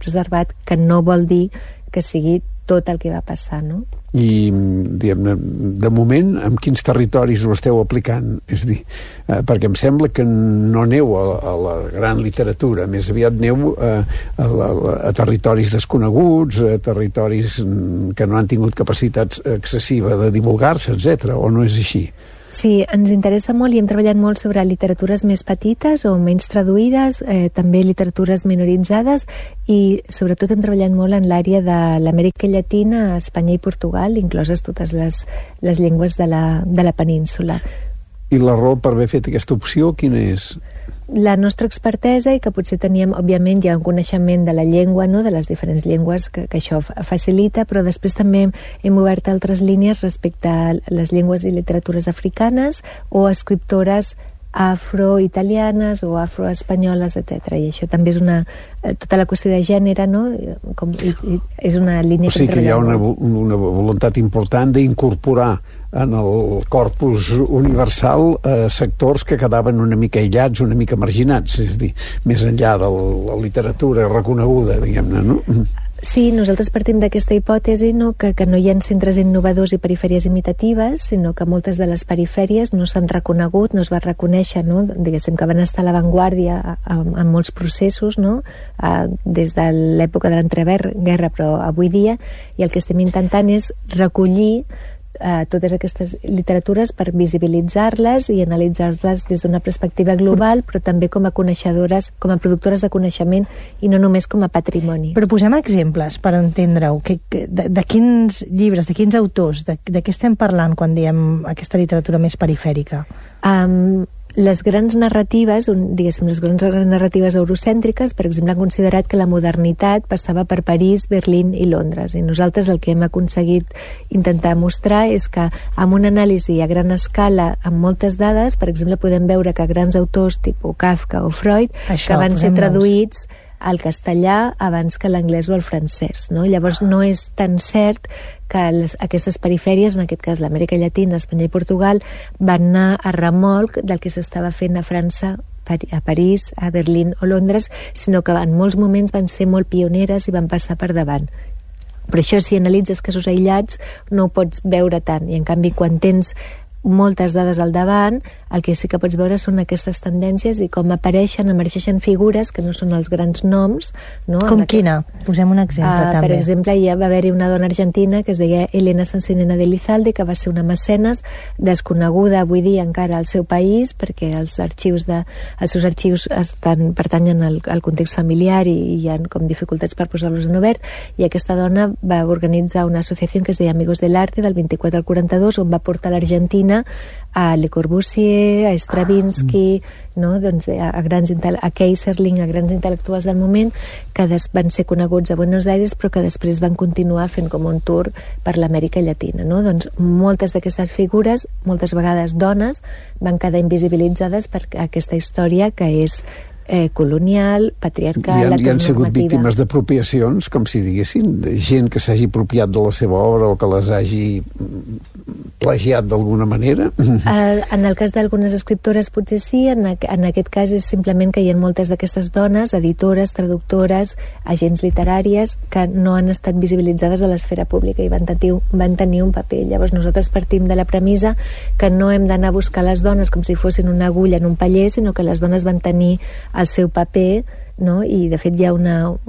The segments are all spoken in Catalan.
preservat, que no vol dir que sigui tot el que va passar, no? I, diguem-ne, de moment, en quins territoris ho esteu aplicant? És a dir, perquè em sembla que no aneu a la gran literatura, més aviat aneu a territoris desconeguts, a territoris que no han tingut capacitat excessiva de divulgar-se, etc. O no és així? Sí, ens interessa molt i hem treballat molt sobre literatures més petites o menys traduïdes, també literatures minoritzades, i sobretot hem treballat molt en l'àrea de l'Amèrica Llatina, Espanya i Portugal, incloses totes les llengües de la península. I la raó per haver fet aquesta opció, quina és? La nostra expertesa, i que potser teníem, òbviament, ja un coneixement de la llengua, no?, de les diferents llengües, que això facilita, però després també hem obert altres línies respecte a les llengües i literatures africanes o escriptores afroitalianes o afroespanyoles, etc. I això també és tota la qüestió de gènere, no?, és una línia que hem treballat molt. O sigui que hi ha una voluntat important d'incorporar en el corpus universal sectors que quedaven una mica aïllats, una mica marginats, és a dir, més enllà de la literatura reconeguda, diguem-ne, no? Sí, nosaltres partim d'aquesta hipòtesi, no?, que no hi ha centres innovadors i perifèries imitatives, sinó que moltes de les perifèries no s'han reconegut, no es va reconèixer, no?, diguéssim que van estar a l'avantguàrdia en molts processos, no?, des de l'època de l'entreguerra, però avui dia, i el que estem intentant és recollir totes aquestes literatures per visibilitzar-les i analitzar-les des d'una perspectiva global, però també com a coneixedores, com a productores de coneixement i no només com a patrimoni. Però posem exemples per entendre-ho. De quins llibres, de quins autors, de què estem parlant quan diem aquesta literatura més perifèrica? Les grans narratives, diguéssim, les grans narratives eurocèntriques, per exemple, han considerat que la modernitat passava per París, Berlín i Londres. I nosaltres el que hem aconseguit intentar mostrar és que amb una anàlisi a gran escala, amb moltes dades, per exemple, podem veure que grans autors tipus Kafka o Freud, que van ser traduïts al castellà abans que l'anglès o el francès, no? Llavors no és tan cert que aquestes perifèries, en aquest cas l'Amèrica Llatina, Espanya i Portugal, van anar a remolc del que s'estava fent a França, a París, a Berlín o Londres, sinó que en molts moments van ser molt pioneres i van passar per davant. Però això, si analitzes casos aïllats, no ho pots veure tant, i en canvi quan tens moltes dades al davant, el que sí que pots veure són aquestes tendències i com emergeixen figures que no són els grans noms, no? Com quina? Posem un exemple també. Per exemple, ja va haver-hi una dona argentina que es deia Elena Sansinena de Elizalde, que va ser una mecenes desconeguda avui dia encara al seu país, perquè els seus arxius pertanyen al context familiar i hi ha com dificultats per posar-los en obert, i aquesta dona va organitzar una associació que es deia Amigos del Arte del 24 al 42, on va portar a l'Argentina a Le Corbusier, a Stravinsky, no? Doncs a Keyserling, a grans intel·lectuals del moment, que van ser coneguts a Buenos Aires, però que després van continuar fent com un tour per l'Amèrica Llatina, no? Doncs moltes d'aquestes figures, moltes vegades dones, van quedar invisibilitzades per aquesta història que és colonial, patriarcal, i han sigut víctimes d'apropiacions, com si diguessin, de gent que s'hagi apropiat de la seva obra o que les hagi plagiat d'alguna manera? En el cas d'algunes escriptores potser sí, en aquest cas és simplement que hi ha moltes d'aquestes dones, editores, traductores, agents literàries, que no han estat visibilitzades a l'esfera pública i van tenir un paper. Llavors nosaltres partim de la premissa que no hem d'anar a buscar les dones com si fossin una agulla en un paller, sinó que les dones van tenir el seu paper, no? I de fet hi ha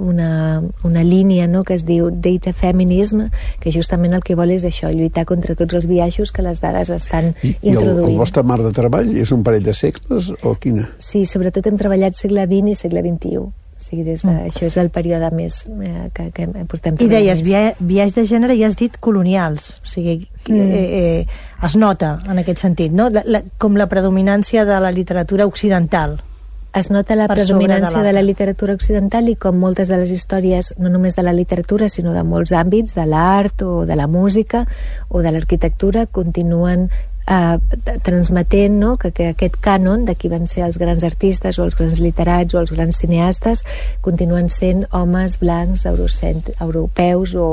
una línia, no?, que es diu Data Feminism, que justament el que vol és això, lluitar contra tots els biaixos que les dades estan introduint. I el vostre marc de treball és un parell de segles o quina? Sí, sobretot hem treballat segle XX i segle XXI. O sigui, això és el període més que portem treballant. I deies, biaix de gènere, i has dit colonials, o sigui, es nota en aquest sentit, no? Com la predominància de la literatura occidental. Es nota la predominància de la literatura occidental, i com moltes de les històries, no només de la literatura, sinó de molts àmbits, de l'art o de la música o de l'arquitectura, continuen transmetent, no?, que aquest cànon de qui van ser els grans artistes o els grans literats o els grans cineastes continuen sent homes blancs europeus o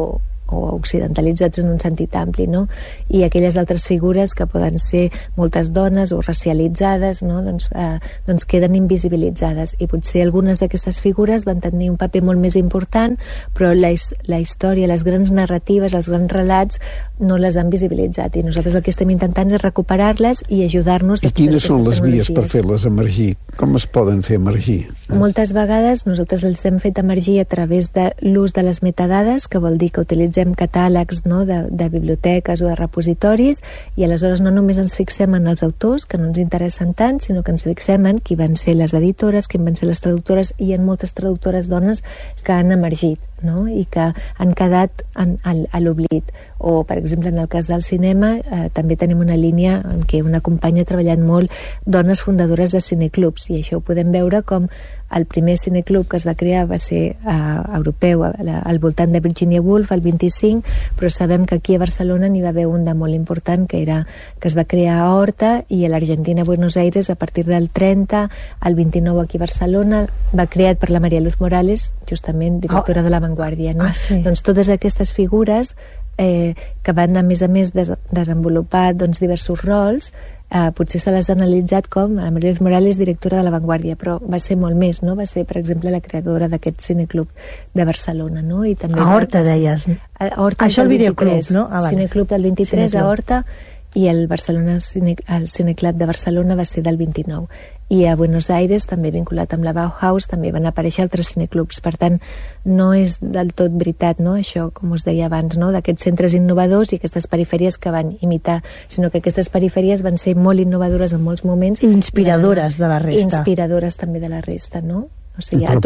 occidentalitzats en un sentit ampli, no? I aquelles altres figures que poden ser moltes dones o racialitzades, no? Doncs queden invisibilitzades, i potser algunes d'aquestes figures van tenir un paper molt més important, però la història, les grans narratives, els grans relats no les han visibilitzat, i nosaltres el que estem intentant és recuperar-les i ajudar-nos. I quines són les vies per fer-les emergir? Com es poden fer emergir? Moltes vegades nosaltres els hem fet emergir a través de l'ús de les metadades, que vol dir que utilitzem catàlegs, no?, de biblioteques o de repositoris, i aleshores no només ens fixem en els autors, que no ens interessen tant, sinó que ens fixem en qui van ser les editores, qui van ser les traductores, i en moltes traductores dones que han emergit, no?, i que han quedat a l'oblit. O, per exemple, en el cas del cinema, també tenim una línia en què una companya ha treballat molt dones fundadores de cineclubs, i això ho podem veure com el primer cineclub que es va crear va ser europeu, al voltant de Virginia Woolf, el 25, però sabem que aquí a Barcelona n'hi va haver un de molt important, que es va crear a Horta, i a l'Argentina, a Buenos Aires, a partir del 30, al 29 aquí a Barcelona, va creat per la María Luz Morales, justament directora de La Vanguardia, no? Sí. Doncs totes aquestes figures que van, a més, desenvolupar diversos rols, potser se les ha analitzat com a María Luz Morales, directora de La Vanguardia, però va ser molt més, no? Va ser, per exemple, la creadora d'aquest cineclub de Barcelona, no? I també a Horta, deies. Horta, això el videoclub, no? Cineclub del 23 a Horta, i el Cineclub de Barcelona va ser del 29. I a Buenos Aires, també vinculat amb la Bauhaus, també van aparèixer altres cineclubs. Per tant, no és del tot veritat, no?, això, com us deia abans, no?, d'aquests centres innovadors i aquestes perifèries que van imitar, sinó que aquestes perifèries van ser molt innovadores en molts moments. I inspiradores de la resta. Inspiradores també de la resta, no? O sigui, però,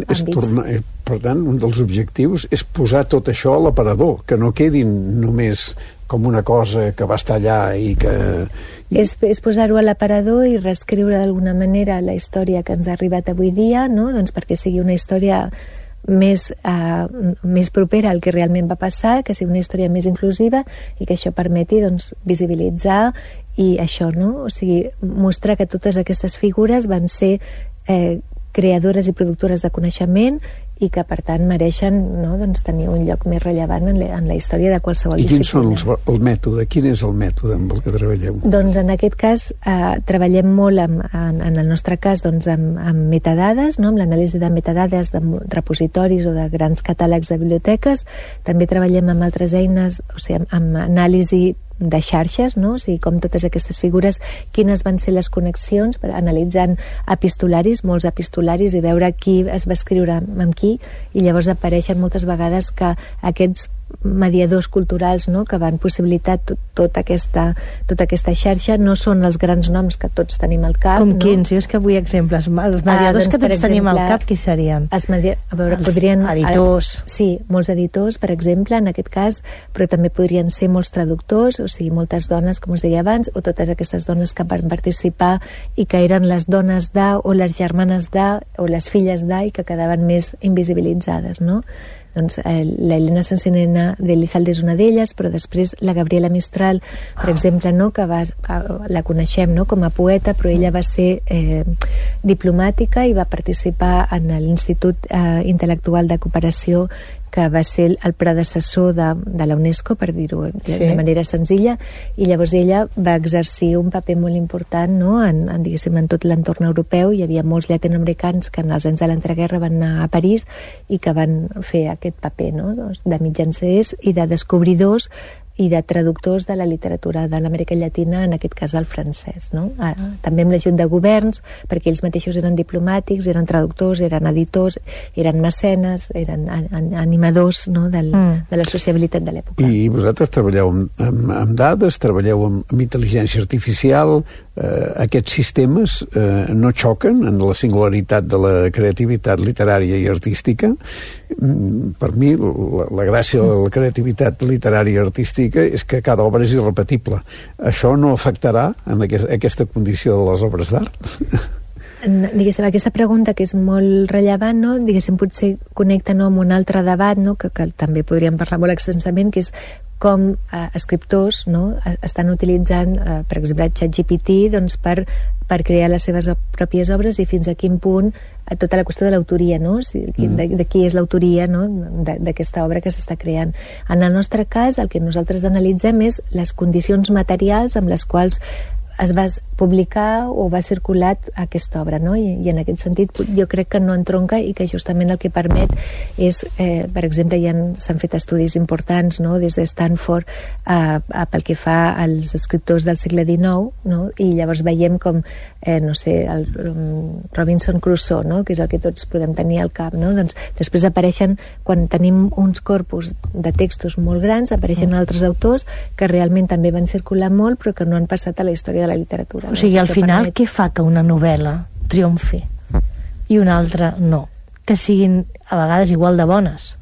per tant, un dels objectius és posar tot això a l'aparador, que no quedin només com una cosa que va estar allà i que... És posar-ho a l'aparador i reescriure d'alguna manera la història que ens ha arribat avui dia, no?, doncs perquè sigui una història més propera al que realment va passar, que sigui una història més inclusiva, i que això permeti, doncs, visibilitzar i això, no? O sigui, mostrar que totes aquestes figures van ser creadores i productores de coneixement i que, per tant, mereixen, no?, doncs, tenir un lloc més rellevant en la història de qualsevol disciplina. I quin són el mètode? Quin és el mètode amb el que treballeu? Doncs en aquest cas treballem molt, en el nostre cas, doncs, amb metadades, no?, amb l'anàlisi de metadades de repositoris o de grans catàlegs de biblioteques. També treballem amb altres eines, o sigui, amb anàlisi de xarxes, no? O sigui, com totes aquestes figures, quines van ser les connexions, analitzant epistolaris, molts epistolaris, i veure qui es va escriure amb qui, i llavors apareixen moltes vegades que aquests mediadors culturals, no?, que van possibilitar tota aquesta xarxa no són els grans noms que tots tenim al cap. Com quins? Jo és que vull exemples. Els mediadors que tots tenim al cap, qui serien? Podrien... editors. Sí, molts editors, per exemple, en aquest cas, però també podrien ser molts traductors, o sigui, moltes dones, com us deia abans, o totes aquestes dones que van participar i que eren les dones de, o les germanes de, o les filles de, i que quedaven més invisibilitzades, no? Doncs la Elena Sansinena de Lizalde és una d'elles, però després la Gabriela Mistral, per exemple, no?, que la coneixem, no?, com a poeta, però ella va ser diplomàtica i va participar en l'Institut Intel·lectual de Cooperació, que va ser el predecessor de la UNESCO, per dir-ho de manera senzilla, i llavors ella va exercir un paper molt important, no?, diguéssim, en tot l'entorn europeu. Hi havia molts llatinoamericans que en els anys de l'entreguerra van anar a París i que van fer aquest paper, no?, de mitjancers i de descobridors i de traductors de la literatura de l'Amèrica Llatina, en aquest cas del francès, no? També amb l'ajut de governs, perquè ells mateixos eren diplomàtics, eren traductors, eren editors, eren mecenes, eren animadors, no?, de la sociabilitat de l'època. I vosaltres treballeu amb dades, treballeu amb intel·ligència artificial. Aquests sistemes no xoquen en la singularitat de la creativitat literària i artística. Per mi, la gràcia de la creativitat literària i artística és que cada obra és irrepetible. Això no afectarà en aquesta condició de les obres d'art? Diguéssim, aquesta pregunta que és molt rellevant, no? Diguéssim, potser connecta, no, amb un altre debat, no? que també podríem parlar molt extensament, que és com escriptors, no, estan utilitzant, per exemple, ChatGPT, doncs, per crear les seves pròpies obres, i fins a quin punt tota la qüestió de l'autoria, no? De qui és l'autoria, no? d'aquesta obra que s'està creant. En el nostre cas, el que nosaltres analitzem és les condicions materials amb les quals es va publicar o va circular aquesta obra, no? I en aquest sentit jo crec que no entronca, i que justament el que permet és, per exemple, s'han fet estudis importants, no? Des de Stanford pel que fa als escriptors del segle XIX, no? I llavors veiem com no sé, el Robinson Crusoe, no? Que és el que tots podem tenir al cap, no? Doncs després apareixen, quan tenim uns corpus de textos molt grans, apareixen altres autors que realment també van circular molt però que no han passat a la història de la literatura. O sigui, al final, què fa que una novel·la triomfi i una altra no? Que siguin a vegades igual de bones.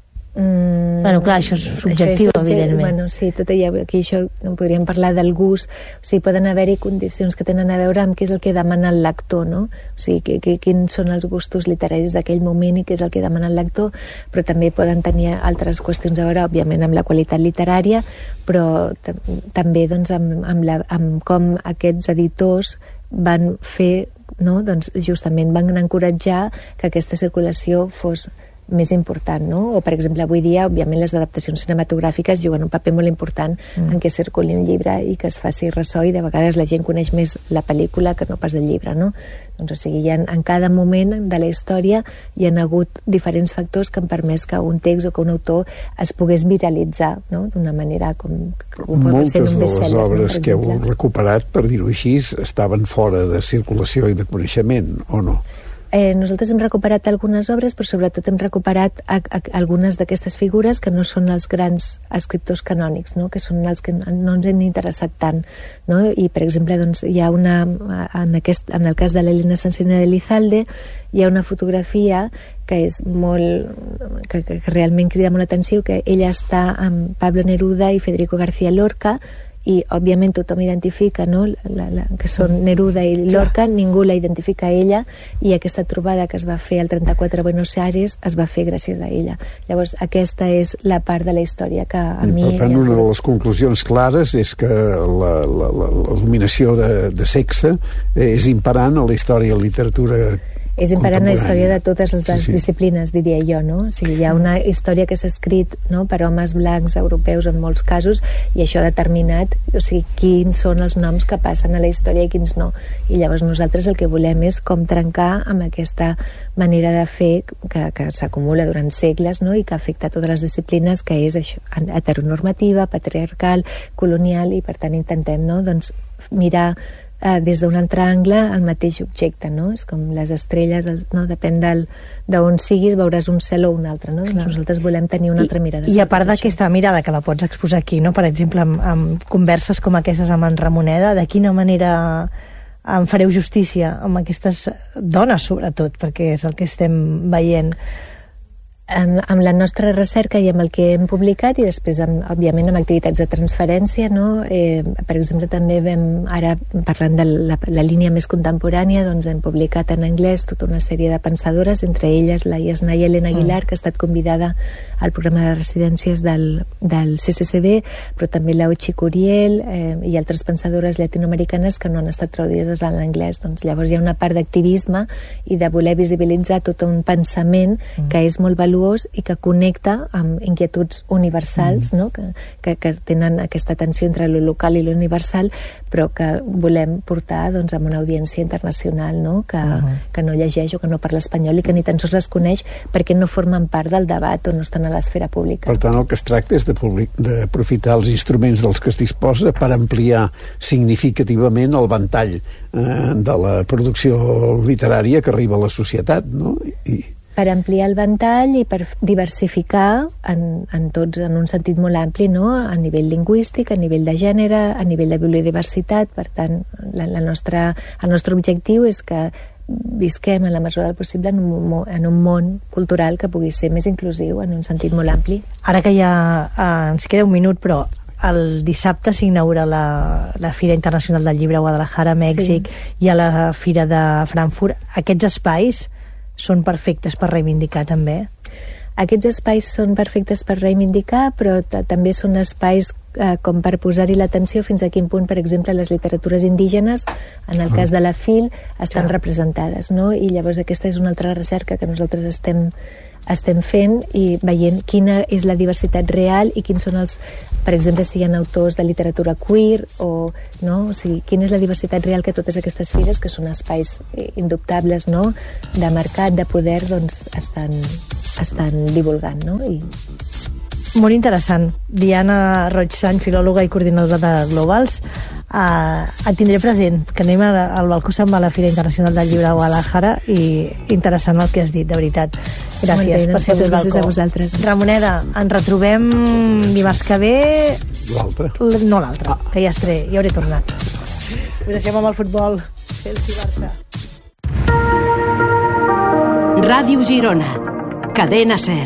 Bueno, clar, això és subjectiu, evidentment. Bueno, sí, aquí això podríem parlar del gust. O sigui, poden haver-hi condicions que tenen a veure amb què és el que demana el lector, no? O sigui, quins són els gustos literaris d'aquell moment i què és el que demana el lector, però també poden tenir altres qüestions a veure, òbviament, amb la qualitat literària, però també doncs, amb com aquests editors van fer, no? Doncs justament van encoratjar que aquesta circulació fos més important, no? O, per exemple, avui dia, òbviament, les adaptacions cinematogràfiques juguen un paper molt important en què circuli un llibre i que es faci ressò, i de vegades la gent coneix més la pel·lícula que no pas el llibre, no? Doncs, o sigui, en cada moment de la història hi ha hagut diferents factors que han permès que un text o que un autor es pogués viralitzar, no? D'una manera com moltes de les obres que heu recuperat, per dir-ho així, estaven fora de circulació i de coneixement, o no? Nosaltres hem recuperat algunes obres, però sobretot hem recuperat algunes d'aquestes figures que no són els grans escriptors canònics, no? Que són els que no ens han interessat tant, no? I, per exemple, doncs, hi ha en el cas de l'Elena Sansina de Lizalde, hi ha una fotografia que és que realment crida molt l'atenció, que ella està amb Pablo Neruda i Federico García Lorca, i òbviament tothom identifica, no? Que són Neruda i Lorca, ningú la identifica a ella, i aquesta trobada que es va fer el 34 a Buenos Aires es va fer gràcies a ella. Llavors aquesta és la part de la història que a mi... Per tant, una de les conclusions clares és que la dominació de sexe és imperant a la història de la literatura és imperant la història de totes les disciplines, diria jo, no? O sigui, hi ha una història que s'ha escrit, no?, per homes blancs europeus en molts casos, i això ha determinat, o sigui, quins són els noms que passen a la història i quins no. I llavors nosaltres el que volem és com trencar amb aquesta manera de fer que s'acumula durant segles, no?, i que afecta totes les disciplines, que és això, heteronormativa, patriarcal, colonial, i per tant intentem, no?, doncs mirar des d'un altre angle el mateix objecte, no? És com les estrelles, no? Depèn d'on siguis, veuràs un cel o un altre, no? Doncs nosaltres volem tenir una altra mirada. I a part d'aquesta mirada que la pots exposar aquí, no? Per exemple, amb converses com aquestes amb en Ramoneda, de quina manera em fareu justícia amb aquestes dones, sobretot, perquè és el que estem veient amb la nostra recerca i amb el que hem publicat, i després, òbviament, amb activitats de transferència, no? Per exemple, també ara parlant de la línia més contemporània, doncs hem publicat en anglès tota una sèrie de pensadores, entre elles la Yasnaya Elena Aguilar, que ha estat convidada al programa de residències del CCCB, però també la Ochi Curiel i altres pensadores llatinoamericanes que no han estat traduïdes a l'anglès. Doncs llavors hi ha una part d'activisme i de voler visibilitzar tot un pensament que és molt valuós i que connecta amb inquietuds universals, no? que tenen aquesta tensió entre lo local i lo universal, però que volem portar, doncs, amb una audiència internacional, no? Que no llegeix o que no parla espanyol i que ni tan sols les coneix perquè no formen part del debat o no estan a l'esfera pública. Per tant, el que es tracta és d'aprofitar els instruments dels que es disposa per ampliar significativament el ventall de la producció literària que arriba a la societat, no? Per ampliar el ventall i per diversificar en un sentit molt ampli, no? A nivell lingüístic, a nivell de gènere, a nivell de biodiversitat. Per tant, el nostre objectiu és que visquem en la mesura del possible en un món cultural que pugui ser més inclusiu en un sentit molt ampli. Ara que ja ens queda un minut, però el dissabte s'inaugura la Fira Internacional del Llibre a Guadalajara, Mèxic, i a la Fira de Frankfurt. Aquests espais són perfectes per reivindicar també? Aquests espais són perfectes per reivindicar, però també són espais com per posar-hi l'atenció fins a quin punt, per exemple, les literatures indígenes, en el cas de la FIL, estan representades, no? I llavors aquesta és una altra recerca que nosaltres estem fent i veient quina és la diversitat real i quins són els, per exemple, si hi ha autors de literatura queer o no, o sigui, quina és la diversitat real que totes aquestes fires, que són espais indubtables, no?, de mercat, de poder, doncs estan divulgant, no? I molt interessant. Diana Roig-Sant, filòloga i coordinadora de Globals, et tindré present, que anem al balcó se'n va a la Fira Internacional del Llibre a Guadalajara, i interessant el que has dit, de veritat. Gràcies per ser al balcó. Gràcies a vosaltres. Ramoneda, ens retrobem dimarts que ve... L'altre? No, l'altre, que ja hauré tornat. Ho deixem amb el futbol. Chelsea-Barça. Ràdio Girona. Cadena SER.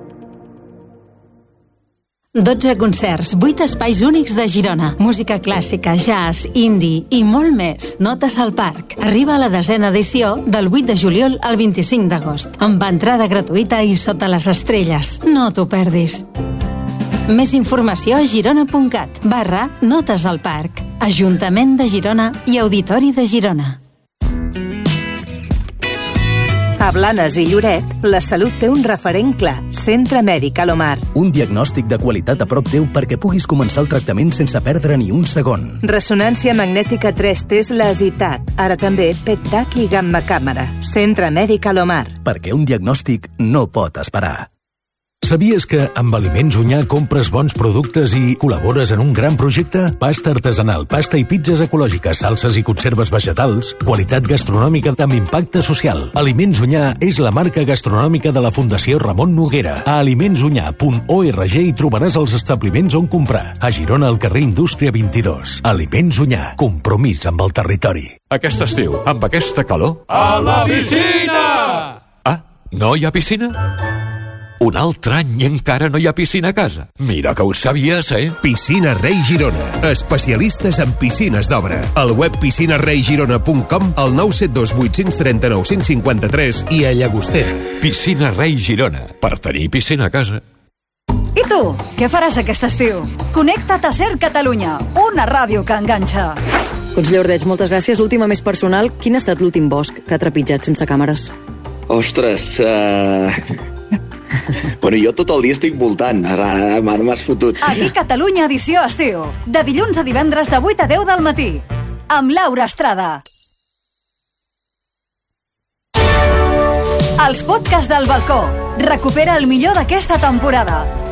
12 concerts, 8 espais únics de Girona. Música clàssica, jazz, indie i molt més. Notes al Parc. Arriba a la 10ª edició del 8 de juliol al 25 d'agost. Amb entrada gratuïta i sota les estrelles. No t'ho perdis. Més informació a girona.cat/Notes al Parc. Ajuntament de Girona i Auditori de Girona. A Blanes i Lloret, la salut té un referent clar. Centre Mèdic Alomar. Un diagnòstic de qualitat a prop teu perquè puguis començar el tractament sense perdre ni un segon. Ressonància magnètica 3 Tesla Asitat. Ara també PET-TAC i gamma càmera. Centre Mèdic Alomar. Perquè un diagnòstic no pot esperar. Sabies que amb Aliments Unyà compres bons productes i col·labores en un gran projecte? Pasta artesanal, pasta i pizzas ecològiques, salses i conserves vegetals, qualitat gastronòmica amb impacte social. Aliments Unyà és la marca gastronòmica de la Fundació Ramon Noguera. A alimentsunyà.org hi trobaràs els establiments on comprar. A Girona, al carrer Indústria 22. Aliments Unyà, compromís amb el territori. Aquest estiu, amb aquesta calor... A la piscina! Ah, no hi ha piscina? Un altre any i encara no hi ha piscina a casa. Mira que ho sabies, eh? Piscina Rei Girona. Especialistes en piscines d'obra. Al web piscinareigirona.com, al 972 839 153 i a Llagostera. Piscina Rei Girona. Per tenir piscina a casa. I tu, què faràs aquest estiu? Connecta't a SER Catalunya, una ràdio que enganxa. Conseller Ordeig, moltes gràcies. L'última més personal, quin ha estat l'últim bosc que ha trepitjat sense càmeres? Ostres, bueno, jo tot el dia estic voltant. Ara m'has fotut. Aquí Catalunya edició estiu. De dilluns a divendres de 8 a 10 del matí. Amb Laura Estrada. Els podcasts del balcó. Recupera el millor d'aquesta temporada.